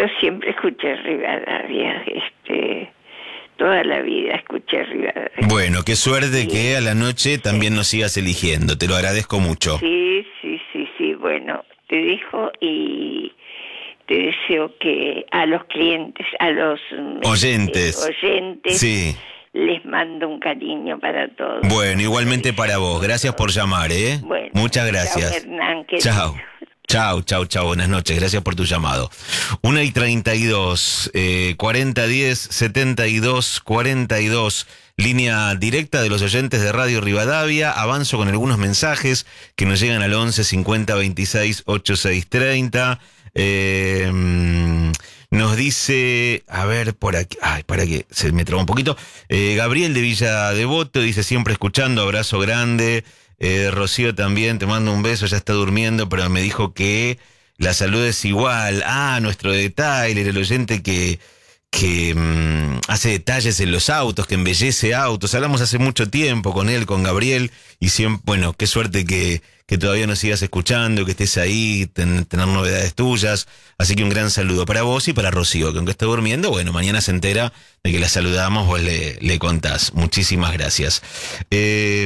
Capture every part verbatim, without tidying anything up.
yo siempre escuché Rivadavia, este, toda la vida escuché Rivadavia. Bueno, qué suerte Sí. que a la noche también nos sigas eligiendo, te lo agradezco mucho. Sí, sí, sí, sí, bueno, te dejo y te deseo que a los clientes, a los Oyentes. este, oyentes, Sí. les mando un cariño para todos. Bueno, igualmente para vos, gracias por llamar, ¿eh? Bueno, muchas chao, gracias. Hernán, que Chao. Chao, chao, chao, buenas noches, gracias por tu llamado. Una y treinta y dos, eh, cuarenta diez, setenta y dos, cuarenta y dos, línea directa de los oyentes de Radio Rivadavia. Avanzo con algunos mensajes que nos llegan al once cincuenta veintiséis ochenta y seis treinta. Eh, nos dice, a ver, por aquí, ay, para que se me traba un poquito. Eh, Gabriel de Villa Devoto dice, siempre escuchando, abrazo grande. Eh, Rocío también, te mando un beso, ya está durmiendo, pero me dijo que la salud es igual. Ah, nuestro detalle, el oyente que, que mmm, hace detalles en los autos, que embellece autos. Hablamos hace mucho tiempo con él, con Gabriel, y siempre, bueno, qué suerte que, que todavía nos sigas escuchando, que estés ahí, ten, tener novedades tuyas. Así que un gran saludo para vos y para Rocío, que aunque esté durmiendo, bueno, mañana se entera de que la saludamos, vos le, le contás. Muchísimas gracias. Eh,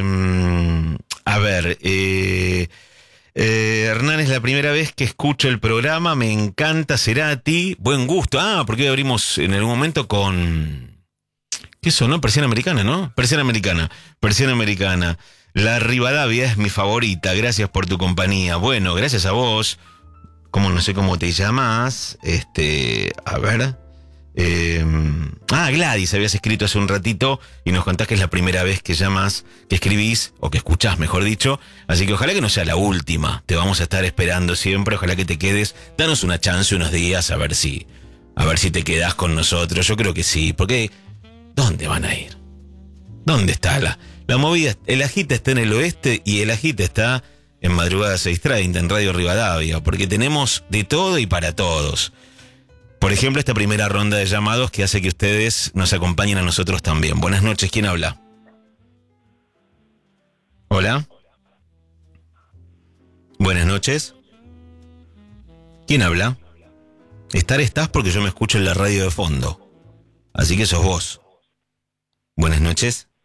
a ver, eh... Eh, Hernán, es la primera vez que escucho el programa, me encanta Cerati, buen gusto. Ah, porque hoy abrimos en algún momento con... ¿Qué sonó? Persiana americana, ¿no? Persiana americana, persiana americana. La Rivadavia es mi favorita, gracias por tu compañía. Bueno, gracias a vos. Como no sé cómo te llamas, este, a ver... Eh, ah, Gladys, habías escrito hace un ratito y nos contás que es la primera vez que llamas, que escribís, o que escuchás, mejor dicho. Así que ojalá que no sea la última. Te vamos a estar esperando siempre, ojalá que te quedes. Danos una chance unos días a ver si, a ver si te quedás con nosotros. Yo creo que sí, porque ¿dónde van a ir? ¿Dónde está la, la movida? El Agita está en el oeste y el Agita está en madrugada seis treinta en Radio Rivadavia, porque tenemos de todo y para todos. Por ejemplo, esta primera ronda de llamados que hace que ustedes nos acompañen a nosotros también. Buenas noches, ¿quién habla? Hola. Buenas noches. ¿Quién habla? Estar estás porque yo me escucho en la radio de fondo. Así que sos vos. Buenas noches.